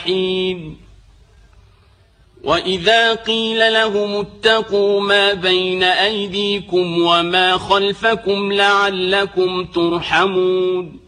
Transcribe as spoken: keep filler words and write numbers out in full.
الجحيم. وإذا قيل لهم اتقوا ما بين أيديكم وما خلفكم لعلكم ترحمون